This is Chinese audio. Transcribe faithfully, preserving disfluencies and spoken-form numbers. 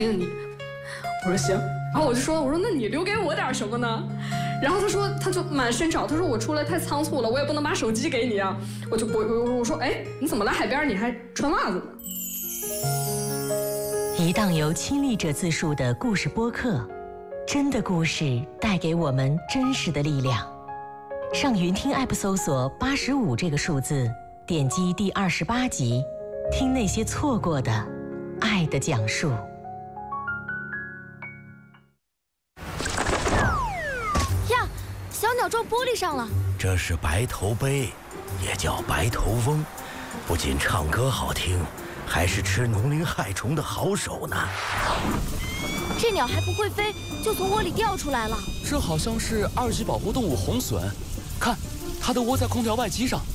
你。我说行，然后我就说我说那你留给我点什么呢？然后他说他就满身找，他说我出来太仓促了，我也不能把手机给你啊。我就我我我说哎你怎么来海边你还穿袜子呢？ 一档由亲历者自述的故事播客，真的故事带给我们真实的力量。上云听 App 搜索八十五这个数字，点击第二十八集，听那些错过的爱的讲述。 呀，小鸟撞玻璃上了。 这是白头鹎，也叫白头翁，不仅唱歌好听，还是吃农林害虫的好手呢。 这鸟还不会飞，就从窝里掉出来了。 这好像是二级保护动物红隼，看，它的窝在空调外机上。